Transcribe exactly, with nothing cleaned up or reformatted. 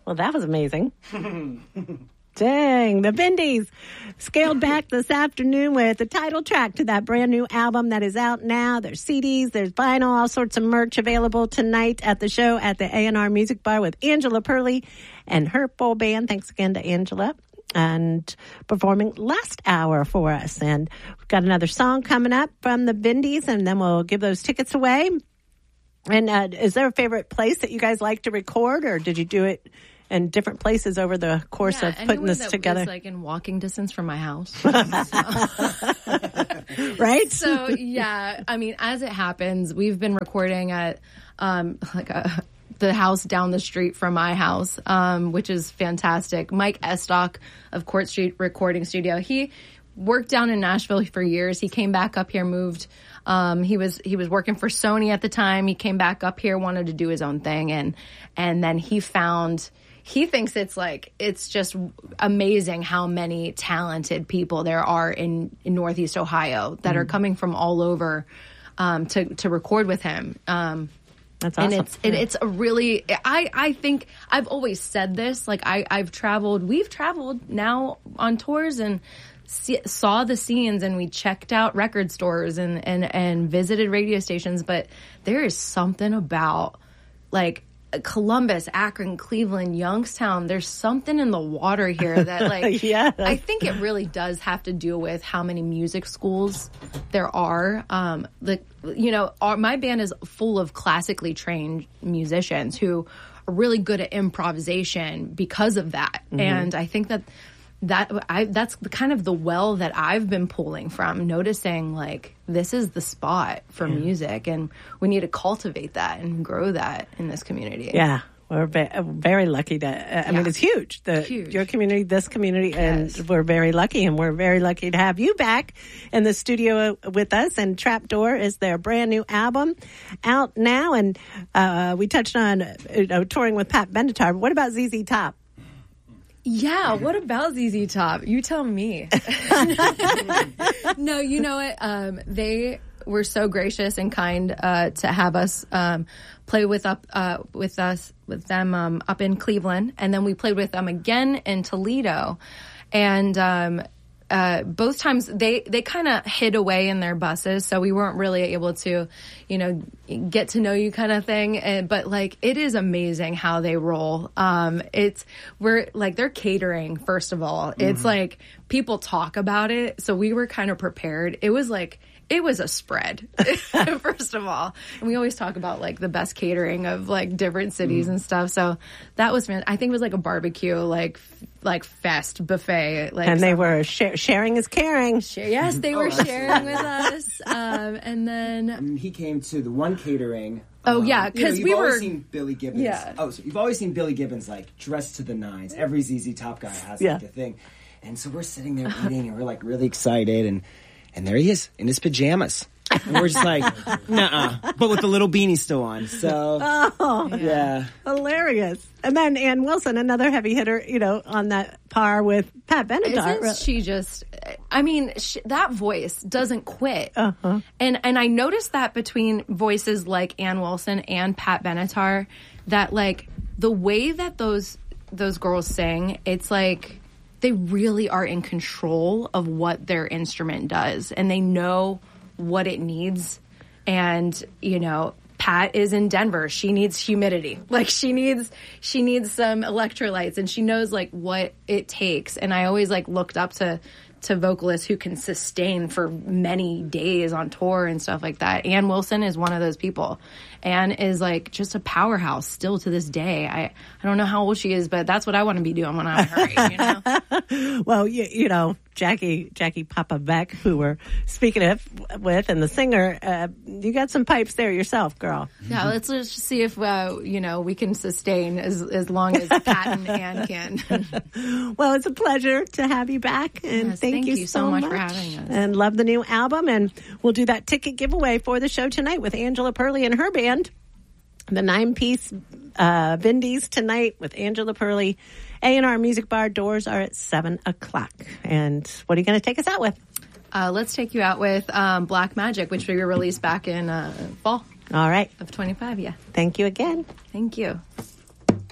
Well, that was amazing. Dang, the Vindies scaled back this afternoon with the title track to that brand new album that is out now. There's C Ds, there's vinyl, all sorts of merch available tonight at the show at the A and R Music Bar with Angela Perley and her full band. Thanks again to Angela. And performing last hour for us. And we've got another song coming up from the Vindies, and then we'll give those tickets away. And uh, is there a favorite place that you guys like to record, or did you do it in different places over the course yeah, of putting this that together? Was, like in walking distance from my house. Right? So, yeah, I mean, as it happens, we've been recording at um, like a, the house down the street from my house, um, which is fantastic. Mike Estock of Court Street Recording Studio. He worked down in Nashville for years. He came back up here, moved. Um, he was he was working for Sony at the time. He came back up here, wanted to do his own thing, and and then he found. He thinks it's like, it's just amazing how many talented people there are in, in Northeast Ohio that mm. are coming from all over um, to, to record with him. Um, That's awesome. And it's, it, it's a really, I, I think I've always said this, like I, I've traveled, we've traveled now on tours and see, saw the scenes, and we checked out record stores and, and, and visited radio stations, but there is something about like, Columbus, Akron, Cleveland, Youngstown, there's something in the water here that like yeah. I think it really does have to do with how many music schools there are. Um, the, you know, our, my band is full of classically trained musicians who are really good at improvisation because of that. Mm-hmm. And I think that that I that's the kind of the well that I've been pulling from, noticing like this is the spot for yeah. music, and we need to cultivate that and grow that in this community. Yeah. We're ve- very lucky to, uh, I yeah. mean, it's huge. The, huge. Your community, this community, and yes. we're very lucky, and we're very lucky to have you back in the studio with us. And Trapdoor is their brand new album out now. And uh, we touched on you know, touring with Pat Benatar. What about Z Z Top? Yeah, what about Z Z Top? You tell me. No, you know what? Um, they were so gracious and kind uh, to have us um, play with up uh, with us with them um, up in Cleveland, and then we played with them again in Toledo, and um, uh, both times they they kind of hid away in their buses, so we weren't really able to, you know, get to know you kind of thing. And, but like, it is amazing how they roll. Um, it's, we're like, they're catering, first of all. Mm-hmm. It's like, people talk about it. So we were kind of prepared. It was like, it was a spread, first of all. And we always talk about like the best catering of like different cities mm. and stuff. So that was, I think it was like a barbecue, like, like fest buffet. Like, and they were sh- sharing is caring. Share, yes, they were oh, sharing with us. Um, and then and he came to the one catering. Oh um, yeah, because you know, we always were seen Billy Gibbons. Yeah. Oh, so you've always seen Billy Gibbons like dressed to the nines. Every Z Z Top guy has yeah. like a thing. And so we're sitting there eating, and we're like really excited, and and there he is in his pajamas. And we're just like, nuh-uh, but with the little beanie still on. So, oh, yeah. yeah. Hilarious. And then Ann Wilson, another heavy hitter, you know, on that par with Pat Benatar. Isn't she just, I mean, she, that voice doesn't quit. Uh-huh. And, and I noticed that between voices like Ann Wilson and Pat Benatar, that like the way that those, those girls sing, it's like they really are in control of what their instrument does. And they know what it needs. And, you know, Pat is in Denver. She needs humidity. Like she needs, she needs some electrolytes, and she knows like what it takes. And I always like looked up to, to vocalists who can sustain for many days on tour and stuff like that. Ann Wilson is one of those people. Ann is like just a powerhouse still to this day. I, I don't know how old she is, but that's what I want to be doing when I'm in a hurry, you know? Well, you, you know, Jackie, Jackie Papa Beck, who we're speaking of with, and the singer, uh, you got some pipes there yourself, girl. Yeah, let's just see if, uh, you know, we can sustain as, as long as Pat and Ann can. Well, it's a pleasure to have you back, and yes, thank, thank you, you so so much much for having us. And love the new album, and we'll do that ticket giveaway for the show tonight with Angela Perley and her band. The nine-piece uh, Vindies tonight with Angela Perley. A and R Music Bar doors are at seven o'clock. And what are you going to take us out with? Uh, let's take you out with um, Black Magic, which we released back in uh, fall. All right. Of twenty-five, yeah. Thank you again. Thank you.